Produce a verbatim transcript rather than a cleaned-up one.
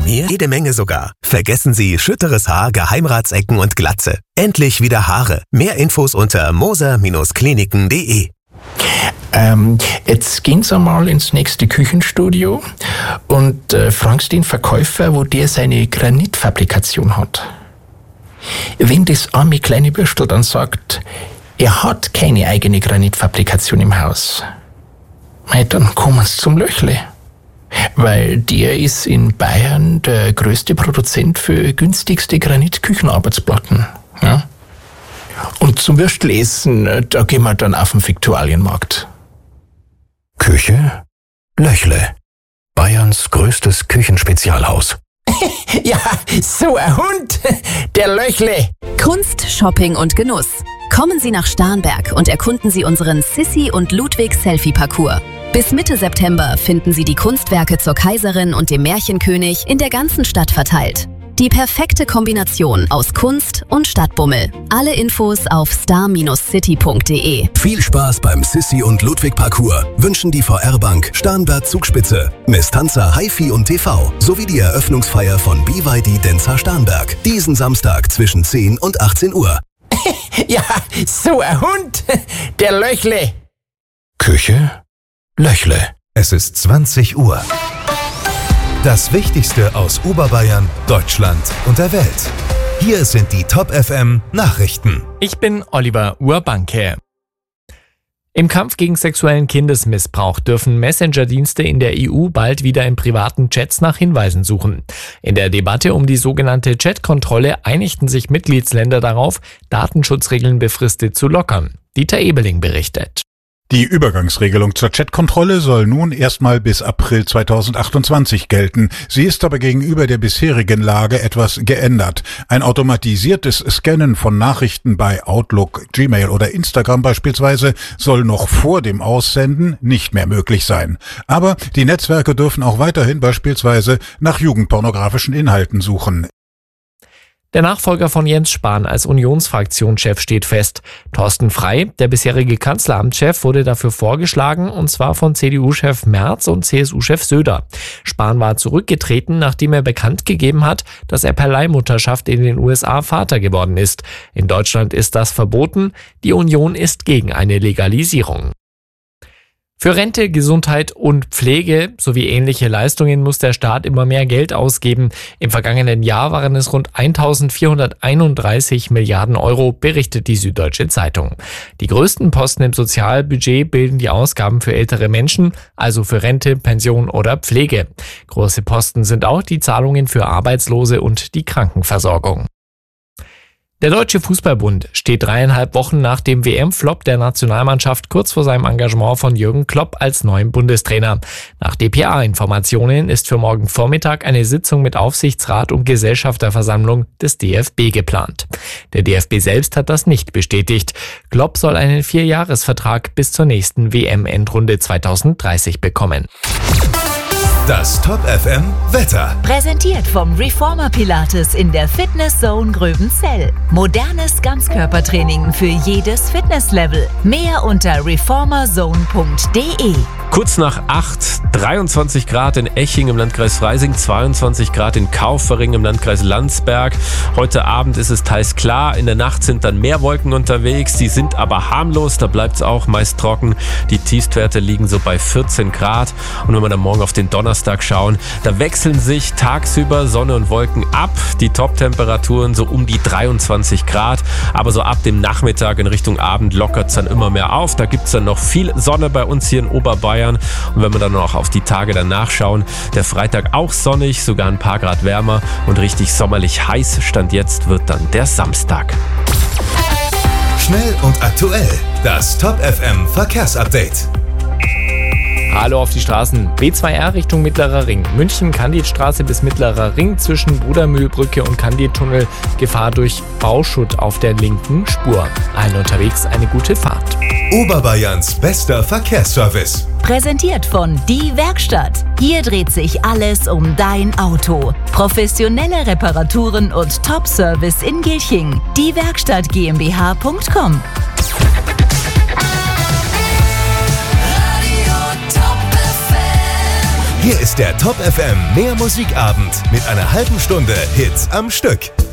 mir jede Menge sogar. Vergessen Sie schütteres Haar, Geheimratsecken und Glatze. Endlich wieder Haare. Mehr Infos unter moser Kliniken punkt de. Ähm, jetzt gehen Sie mal ins nächste Küchenstudio und äh, fragen Sie den Verkäufer, wo der seine Granitfabrikation hat. Wenn das arme kleine Bürstel dann sagt, er hat keine eigene Granitfabrikation im Haus, dann kommen Sie zum Löchle. Weil der ist in Bayern der größte Produzent für günstigste Granitküchenarbeitsplatten. Ja? Und zum Würstelessen, da gehen wir dann auf den Viktualienmarkt. Küche? Löchle. Bayerns größtes Küchenspezialhaus. Ja, so ein Hund, der Löchle. Kunst, Shopping und Genuss. Kommen Sie nach Starnberg und erkunden Sie unseren Sissi und Ludwig Selfie-Parcours. Bis Mitte September finden Sie die Kunstwerke zur Kaiserin und dem Märchenkönig in der ganzen Stadt verteilt. Die perfekte Kombination aus Kunst und Stadtbummel. Alle Infos auf star city punkt de. Viel Spaß beim Sissi und Ludwig Parcours wünschen die V R-Bank Starnberg Zugspitze, Mestanza HiFi und T V sowie die Eröffnungsfeier von B Y D Denza Starnberg. Diesen Samstag zwischen zehn und achtzehn Uhr. Ja, so ein Hund, der Löchle. Küche? Löchle. Es ist zwanzig Uhr. Das Wichtigste aus Oberbayern, Deutschland und der Welt. Hier sind die Top F M Nachrichten. Ich bin Oliver Urbanke. Im Kampf gegen sexuellen Kindesmissbrauch dürfen Messenger-Dienste in der E U bald wieder in privaten Chats nach Hinweisen suchen. In der Debatte um die sogenannte Chat-Kontrolle einigten sich Mitgliedsländer darauf, Datenschutzregeln befristet zu lockern. Dieter Ebeling berichtet. Die Übergangsregelung zur Chatkontrolle soll nun erstmal bis April zweitausendachtundzwanzig gelten. Sie ist aber gegenüber der bisherigen Lage etwas geändert. Ein automatisiertes Scannen von Nachrichten bei Outlook, Gmail oder Instagram beispielsweise soll noch vor dem Aussenden nicht mehr möglich sein. Aber die Netzwerke dürfen auch weiterhin beispielsweise nach jugendpornografischen Inhalten suchen. Der Nachfolger von Jens Spahn als Unionsfraktionschef steht fest. Thorsten Frey, der bisherige Kanzleramtschef, wurde dafür vorgeschlagen, und zwar von C D U-Chef Merz und C S U-Chef Söder. Spahn war zurückgetreten, nachdem er bekannt gegeben hat, dass er per Leihmutterschaft in den U S A Vater geworden ist. In Deutschland ist das verboten. Die Union ist gegen eine Legalisierung. Für Rente, Gesundheit und Pflege sowie ähnliche Leistungen muss der Staat immer mehr Geld ausgeben. Im vergangenen Jahr waren es rund eintausendvierhunderteinunddreißig Milliarden Euro, berichtet die Süddeutsche Zeitung. Die größten Posten im Sozialbudget bilden die Ausgaben für ältere Menschen, also für Rente, Pension oder Pflege. Große Posten sind auch die Zahlungen für Arbeitslose und die Krankenversorgung. Der Deutsche Fußballbund steht dreieinhalb Wochen nach dem W M-Flop der Nationalmannschaft kurz vor seinem Engagement von Jürgen Klopp als neuen Bundestrainer. Nach D P A-Informationen ist für morgen Vormittag eine Sitzung mit Aufsichtsrat und Gesellschafterversammlung des D F B geplant. Der D F B selbst hat das nicht bestätigt. Klopp soll einen Vierjahresvertrag bis zur nächsten W M-Endrunde zweitausenddreißig bekommen. Das Top F M Wetter. Präsentiert vom Reformer Pilates in der Fitness Zone Gröbenzell. Modernes Ganzkörpertraining für jedes Fitnesslevel. Mehr unter reformer zone punkt de. Kurz nach acht, dreiundzwanzig Grad in Eching im Landkreis Freising, zweiundzwanzig Grad in Kaufering im Landkreis Landsberg. Heute Abend ist es teils klar, in der Nacht sind dann mehr Wolken unterwegs, die sind aber harmlos, da bleibt es auch meist trocken. Die Tiefstwerte liegen so bei vierzehn Grad, und wenn wir dann morgen auf den Donnerstag schauen, da wechseln sich tagsüber Sonne und Wolken ab, die Top-Temperaturen so um die dreiundzwanzig Grad, aber so ab dem Nachmittag in Richtung Abend lockert es dann immer mehr auf, da gibt es dann noch viel Sonne bei uns hier in Oberbayern. Und wenn wir dann noch auf die Tage danach schauen, der Freitag auch sonnig, sogar ein paar Grad wärmer und richtig sommerlich heiß. Stand jetzt wird dann der Samstag. Schnell und aktuell. Das Top F M Verkehrsupdate. Hallo auf die Straßen. B zwei R Richtung Mittlerer Ring. München-Candidstraße bis Mittlerer Ring zwischen Brudermühlbrücke und Candidtunnel. Gefahr durch Bauschutt auf der linken Spur. Allen unterwegs eine gute Fahrt. Oberbayerns bester Verkehrsservice. Präsentiert von Die Werkstatt. Hier dreht sich alles um dein Auto. Professionelle Reparaturen und Top-Service in Gilching. Die Werkstatt GmbH punkt com. Hier ist der Top F M Mehr Musikabend mit einer halben Stunde Hits am Stück.